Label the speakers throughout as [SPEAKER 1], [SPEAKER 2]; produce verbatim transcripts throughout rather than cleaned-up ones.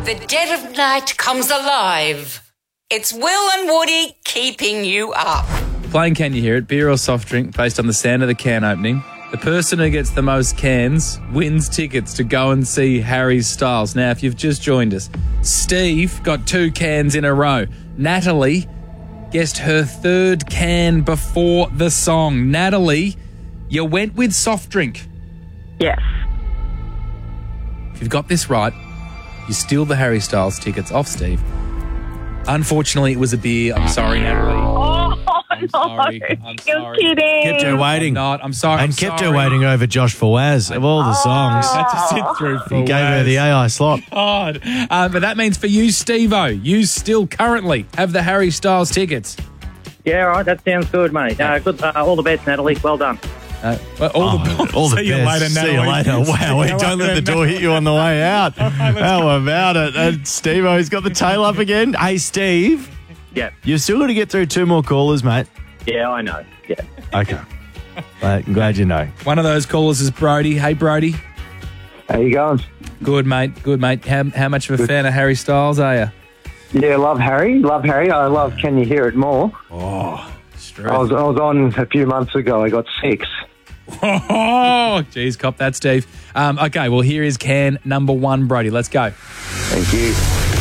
[SPEAKER 1] The dead of night comes alive. It's Will and Woody keeping you up.
[SPEAKER 2] Playing Can You Hear It, beer or soft drink based on the sound of the can opening. The person who gets the most cans wins tickets to go and see Harry Styles. Now, if you've just joined us, Steve got two cans in a row. Natalie guessed her third can before the song. Natalie, you went with soft drink.
[SPEAKER 3] Yes.
[SPEAKER 2] If you've got this right, you steal the Harry Styles tickets off Steve. Unfortunately, it was a beer. I'm sorry, Natalie.
[SPEAKER 3] Oh,
[SPEAKER 2] I'm sorry.
[SPEAKER 3] no.
[SPEAKER 2] I'm
[SPEAKER 3] You're
[SPEAKER 2] sorry.
[SPEAKER 3] kidding.
[SPEAKER 4] Kept her waiting.
[SPEAKER 2] I'm not. I'm sorry.
[SPEAKER 4] And
[SPEAKER 2] I'm
[SPEAKER 4] kept
[SPEAKER 2] sorry.
[SPEAKER 4] her waiting over Josh Fawaz of all the songs.
[SPEAKER 2] I had to sit through for
[SPEAKER 4] He gave her the A I slot.
[SPEAKER 2] God. Um, but that means for you, Steve-O, you still currently have the Harry Styles tickets.
[SPEAKER 5] Yeah, all right. That sounds good, mate. Uh, good. Uh, all the best, Natalie. Well done.
[SPEAKER 2] Uh, well, all the
[SPEAKER 4] Oh, all the
[SPEAKER 2] See you
[SPEAKER 4] best.
[SPEAKER 2] later,
[SPEAKER 4] See
[SPEAKER 2] Natalie.
[SPEAKER 4] you later. Wow,
[SPEAKER 2] See
[SPEAKER 4] wait,
[SPEAKER 2] you
[SPEAKER 4] don't let
[SPEAKER 2] later,
[SPEAKER 4] the door hit you on the way out. How about it? And Steve-O's got the tail up again. Hey, Steve,
[SPEAKER 5] Yeah.
[SPEAKER 4] you've still got to get through two more callers, mate.
[SPEAKER 5] Yeah, I know. Yeah.
[SPEAKER 4] Okay. Mate, I'm glad you know.
[SPEAKER 2] One of those callers is Brody. Hey, Brody.
[SPEAKER 6] How you going?
[SPEAKER 2] Good, mate. Good, mate. How, how much of a fan of Harry Styles are you?
[SPEAKER 6] Yeah, love Harry. Love Harry. I love Can You Hear It More?
[SPEAKER 2] Oh,
[SPEAKER 6] I was I was on a few months ago. I got six.
[SPEAKER 2] Oh, geez, cop that, Steve. Um, okay, well, here is can number one, Brody. Let's go.
[SPEAKER 6] Thank you.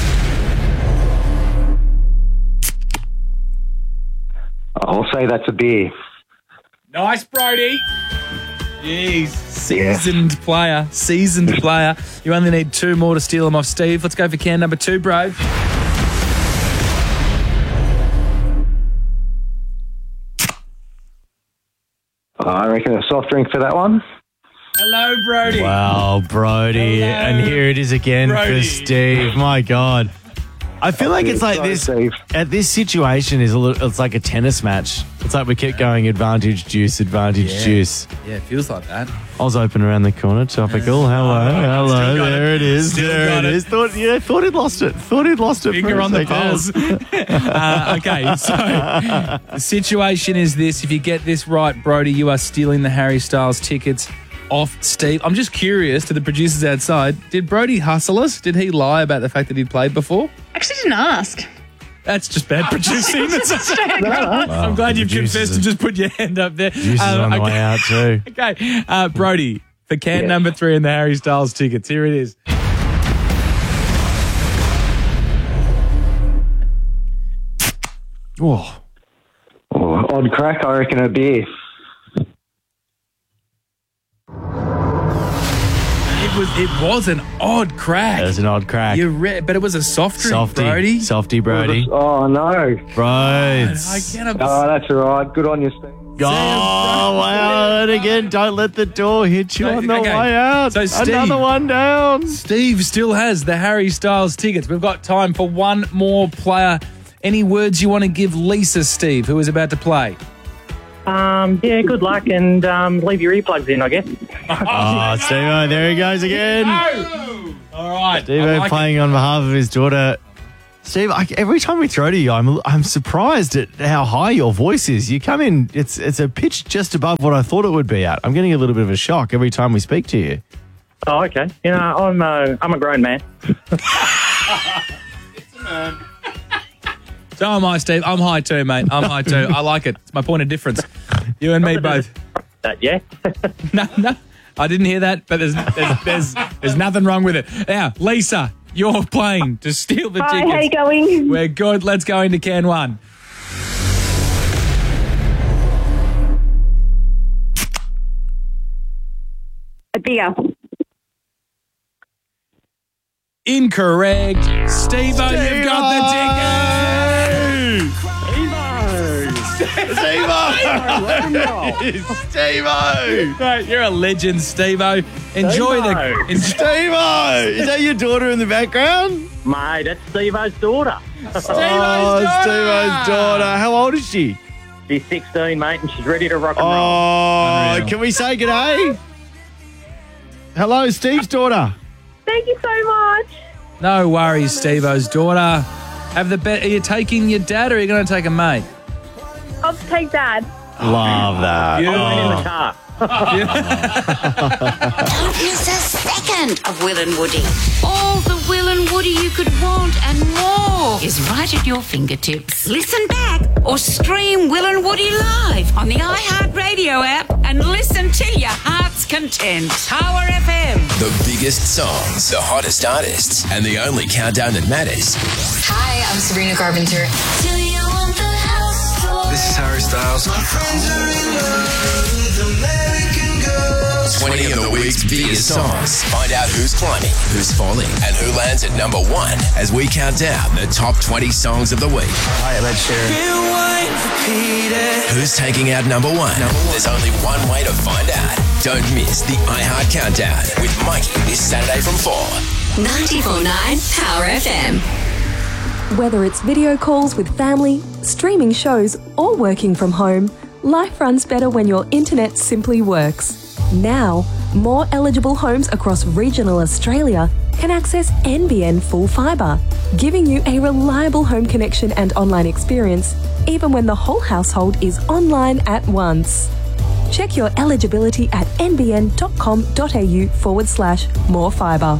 [SPEAKER 6] I'll say that's a beer.
[SPEAKER 2] Nice, Brody. Jeez. Seasoned player. Seasoned player. You only need two more to steal them off Steve. Let's go for can number two, bro.
[SPEAKER 6] I reckon a soft drink for that one.
[SPEAKER 2] Hello, Brody.
[SPEAKER 4] Wow, Brody.
[SPEAKER 2] Hello.
[SPEAKER 4] And here it is again
[SPEAKER 2] Brody.
[SPEAKER 4] for Steve. My God. I feel like it's like
[SPEAKER 6] Sorry,
[SPEAKER 4] this
[SPEAKER 6] Steve.
[SPEAKER 4] at this situation is a little, it's like a tennis match. It's like we kept going advantage juice, advantage
[SPEAKER 2] Yeah.
[SPEAKER 4] juice.
[SPEAKER 2] Yeah, it feels like that.
[SPEAKER 4] I was open around the corner, topical. Hello, hello.
[SPEAKER 2] Still got
[SPEAKER 4] There
[SPEAKER 2] it.
[SPEAKER 4] it is.
[SPEAKER 2] Still
[SPEAKER 4] there
[SPEAKER 2] got
[SPEAKER 4] it
[SPEAKER 2] it.
[SPEAKER 4] is. Thought yeah, thought he'd lost it. Thought he'd lost it. for
[SPEAKER 2] Finger
[SPEAKER 4] a
[SPEAKER 2] on the
[SPEAKER 4] second.
[SPEAKER 2] pulse. uh, okay, so the situation is this. If you get this right, Brody, you are stealing the Harry Styles tickets off Steve. I'm just curious to the producers outside, did Brody hustle us? Did he lie about the fact that he'd played before?
[SPEAKER 7] Actually didn't ask.
[SPEAKER 2] That's just bad producing. That's- I'm glad you've
[SPEAKER 4] producers
[SPEAKER 2] confessed
[SPEAKER 4] are-
[SPEAKER 2] and just put your hand up there.
[SPEAKER 4] Juice is
[SPEAKER 2] Um,
[SPEAKER 4] on the
[SPEAKER 2] okay.
[SPEAKER 4] way out too.
[SPEAKER 2] Okay, uh, Brody, for can
[SPEAKER 6] Yeah.
[SPEAKER 2] number three in the Harry Styles tickets, here it is.
[SPEAKER 4] Whoa.
[SPEAKER 6] Oh, odd crack. I reckon a beer.
[SPEAKER 2] It was it was an odd crack.
[SPEAKER 4] That was an odd crack.
[SPEAKER 2] You re- but it was a soft drink,
[SPEAKER 4] Softy.
[SPEAKER 2] Brody.
[SPEAKER 4] Softy, Brody.
[SPEAKER 6] Oh no.
[SPEAKER 4] Right.
[SPEAKER 2] I cannot.
[SPEAKER 6] Oh, that's all right. Good on you, Steve.
[SPEAKER 4] Oh, wow. And again, don't let the door hit you
[SPEAKER 2] No,
[SPEAKER 4] on the
[SPEAKER 2] okay.
[SPEAKER 4] way out.
[SPEAKER 2] So, Steve-
[SPEAKER 4] Another one down.
[SPEAKER 2] Steve still has the Harry Styles tickets. We've got time for one more player. Any words you want to give Lisa, Steve, who is about to play?
[SPEAKER 5] Um, yeah, good luck and um, leave your earplugs in, I guess.
[SPEAKER 4] Oh, Steve-O, there he goes again.
[SPEAKER 2] All right.
[SPEAKER 4] Steve-O
[SPEAKER 2] I like
[SPEAKER 4] playing on behalf of his daughter. Steve, I, every time we throw to you, I'm I'm surprised at how high your voice is. You come in, it's it's a pitch just above what I thought it would be at. I'm getting a little bit of a shock every time we speak to you.
[SPEAKER 5] Oh, okay. You know, I'm uh, I'm a grown man.
[SPEAKER 2] So am I, Steve. I'm high too, mate. I'm high too. I like it. It's my point of difference. You and me both.
[SPEAKER 5] Uh, yeah.
[SPEAKER 2] No, no. I didn't hear that, but there's there's there's, there's nothing wrong with it. Now, Lisa, you're playing to steal the
[SPEAKER 3] Hi,
[SPEAKER 2] tickets.
[SPEAKER 3] how you going?
[SPEAKER 2] We're good. Let's go into can one.
[SPEAKER 3] A beer.
[SPEAKER 2] Incorrect. Steve-O, you've got the tickets.
[SPEAKER 4] Steve-O! Steve-O!
[SPEAKER 2] Mate, you're a legend, Steve-O. Enjoy the...
[SPEAKER 5] Steve-O.
[SPEAKER 2] Enjoy,
[SPEAKER 4] Steve-O! Is that your daughter in the background?
[SPEAKER 5] Mate, that's Steve-O's daughter.
[SPEAKER 2] Steve-O's
[SPEAKER 4] Oh,
[SPEAKER 2] daughter.
[SPEAKER 4] Steve-O's daughter. How old is she?
[SPEAKER 5] She's sixteen, mate, and she's ready to rock and roll.
[SPEAKER 4] Oh,
[SPEAKER 2] Unreal.
[SPEAKER 4] can we say g'day? Hello, Steve's daughter.
[SPEAKER 3] Thank you so much.
[SPEAKER 2] No worries, Steve-O's daughter. Have the bet. Are you taking your dad or are you going to take a mate?
[SPEAKER 3] I'll take Dad.
[SPEAKER 4] Love that.
[SPEAKER 5] I'm in
[SPEAKER 4] Oh.
[SPEAKER 5] the car.
[SPEAKER 1] Don't miss a second of Will and Woody. All the Will and and Woody you could want and more is right at your fingertips. Listen back or stream Will and Woody live on the iHeartRadio app and listen till your heart's content. Power F M.
[SPEAKER 7] The biggest songs, the hottest artists, and the only countdown that matters.
[SPEAKER 8] Hi, I'm Sabrina Carpenter. Do you want the house tour?
[SPEAKER 9] This is Harry Styles.
[SPEAKER 10] My friends are in love with American girls.
[SPEAKER 7] twenty of the week's biggest songs. Find out who's climbing, who's falling, and who lands at number one as we count down the top twenty songs of the week.
[SPEAKER 9] Hi, I'm Ed Sheeran.
[SPEAKER 7] Who's taking out number one? There's only one way to find out. Don't miss the iHeart Countdown with Mikey this Saturday from four.
[SPEAKER 8] ninety-four point nine Power F M.
[SPEAKER 11] Whether it's video calls with family, streaming shows, or working from home, life runs better when your internet simply works. Now, more eligible homes across regional Australia can access N B N Full Fibre, giving you a reliable home connection and online experience, even when the whole household is online at once. Check your eligibility at nbn.com.au forward slash more fibre.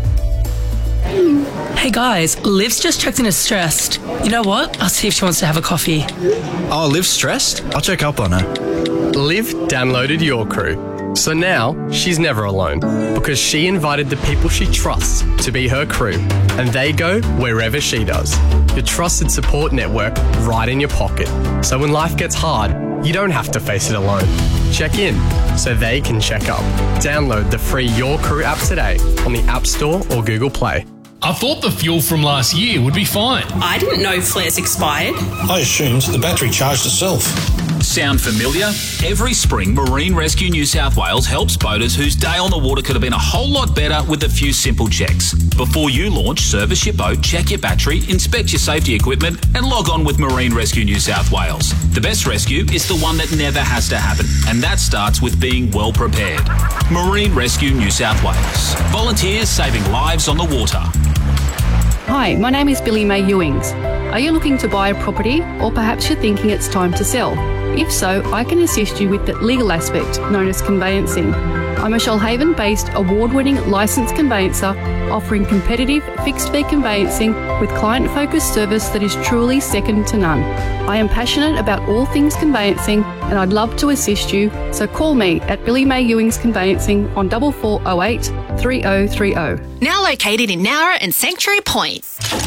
[SPEAKER 12] Hey guys, Liv's just checked in as stressed. You know what? I'll see if she wants to have a coffee.
[SPEAKER 9] Oh, Liv's stressed? I'll check up on her.
[SPEAKER 13] Liv downloaded Your Crew. So now she's never alone because she invited the people she trusts to be her crew, and they go wherever she does. Your trusted support network right in your pocket. So when life gets hard, you don't have to face it alone. Check in so they can check up. Download the free Your Crew app today on the App Store or Google Play.
[SPEAKER 14] I thought the fuel from last year would be fine.
[SPEAKER 15] I didn't know flares expired.
[SPEAKER 16] I assumed the battery charged itself.
[SPEAKER 17] Sound familiar? Every spring, Marine Rescue New South Wales helps boaters whose day on the water could have been a whole lot better with a few simple checks. Before you launch, service your boat, check your battery, inspect your safety equipment, and log on with Marine Rescue New South Wales. The best rescue is the one that never has to happen, and that starts with being well prepared. Marine Rescue New South Wales. Volunteers saving lives on the water.
[SPEAKER 18] Hi, my name is Billy May Ewings. Are you looking to buy a property, or perhaps you're thinking it's time to sell? If so, I can assist you with the legal aspect, known as conveyancing. I'm a Shoalhaven-based award-winning licensed conveyancer offering competitive fixed-fee conveyancing with client-focused service that is truly second to none. I am passionate about all things conveyancing and I'd love to assist you, so call me at Billy May Ewings Conveyancing on four four oh eight, three oh three oh.
[SPEAKER 19] Now located in Nowra and Sanctuary Point.